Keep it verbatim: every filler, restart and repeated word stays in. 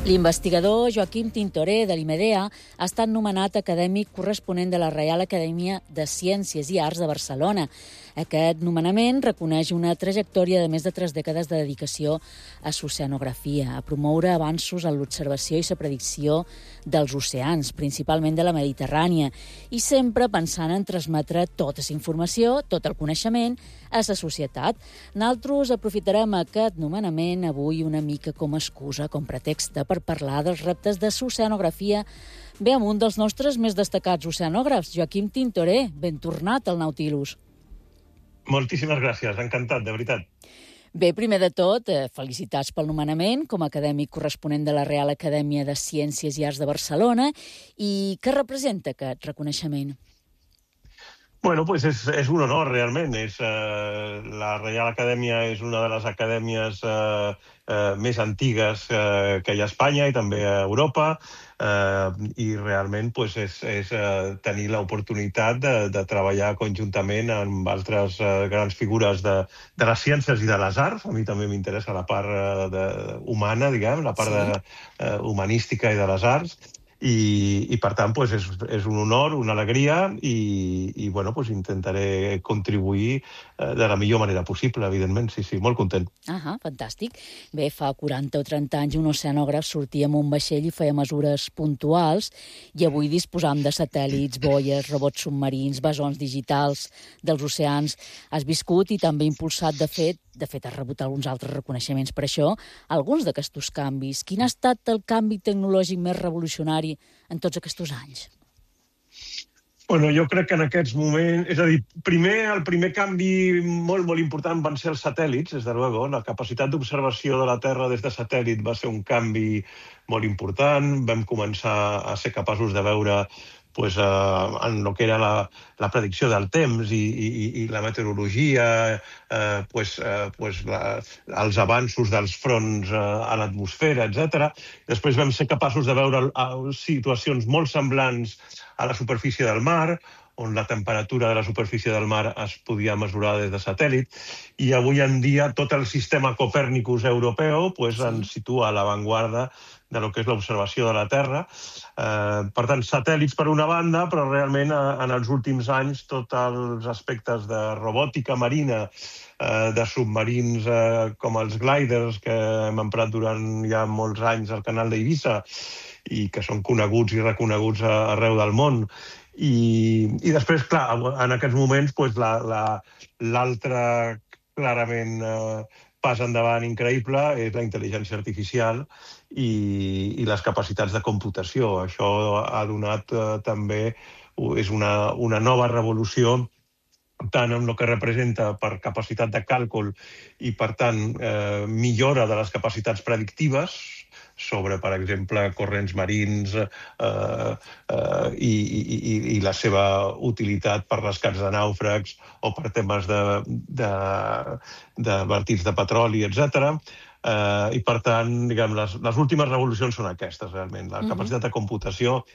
L'investigador Joaquim Tintoré, de l'IMEDEA, ha estat nomenat acadèmic corresponent de la Reial Acadèmia de Ciències i Arts de Barcelona. Aquest nomenament reconeix una trajectòria de més de tres dècades de dedicació a l'oceanografia, a promoure avanços en l'observació i la predicció dels oceans, principalment de la Mediterrània, i sempre pensant en transmetre tota la informació, tot el coneixement, a la societat. Nosaltres aprofitarem aquest nomenament avui una mica com a excusa, com pretext per parlar dels reptes de l'oceanografia. Bé, amb un dels nostres més destacats oceanògrafs, Joaquim Tintoré, ben tornat al Nautilus. Moltíssimes gràcies, encantat, de veritat. Bé, primer de tot, felicitats pel nomenament com a acadèmic corresponent de la Reial Acadèmia de Ciències i Arts de Barcelona. I què representa aquest reconeixement? Bueno, pues és, és un honor, realment. És, eh, la Reial Acadèmia és una de les acadèmies eh, eh, més antigues eh, que hi ha a Espanya i també a Europa, eh, i realment pues, és, és eh, tenir l'oportunitat de, de treballar conjuntament amb altres eh, grans figures de, de les ciències i de les arts. A mi també m'interessa la part eh, de, humana, diguem, la part sí. de, eh, humanística i de les arts. I, i per tant, pues, és, és un honor, una alegria i, i bueno, pues, intentaré contribuir eh, de la millor manera possible, evidentment. Sí, sí, molt content. Ah, fantàstic. Bé, fa quaranta o trenta anys un oceanògraf sortia amb un vaixell i feia mesures puntuals i avui disposam de satèl·lits, boies, robots submarins, bessons digitals dels oceans. Has viscut i també impulsat, de fet, de fet has rebut alguns altres reconeixements per això, alguns d'aquests canvis. Quin ha estat el canvi tecnològic més revolucionari en tots aquests anys? Bueno, jo crec que en aquests moments... És a dir, primer, el primer canvi molt, molt important van ser els satèl·lits, des de luego. La capacitat d'observació de la Terra des de satèl·lit va ser un canvi molt important. Vam començar a ser capaços de veure pues, eh, en el que era la, la predicció del temps i, i, i la meteorologia, eh, pues, eh, pues la, els avanços dels fronts eh, a l'atmosfera, etcètera. Després vam ser capaços de veure situacions molt semblants a la superfície del mar, on la temperatura de la superfície del mar es podia mesurar des de satèl·lit, i avui en dia tot el sistema Copèrnicus europeu pues, sí. ens situa a l'avantguarda de lo que és l'observació de la Terra. Eh, per tant, satèl·lits per una banda, però realment en els últims anys tots els aspectes de robòtica marina, eh, de submarins eh, com els gliders que hem emprat durant ja molts anys al canal d'Eivissa i que són coneguts i reconeguts arreu del món. I, i després, clar, en aquests moments pues, la, la, l'altre clarament eh, pas endavant increïble és la intel·ligència artificial i, i les capacitats de computació. Això ha donat eh, també, és una, una nova revolució tant en el que representa per capacitat de càlcul i, per tant, eh, millora de les capacitats predictives sobre, per exemple, corrents marins eh, eh, i, i, i la seva utilitat per rescats de nàufrags o per temes de, de, de vertits de petroli, etcètera. Uh, I, per tant, diguem, les, les últimes revolucions són aquestes, realment. La capacitat de computació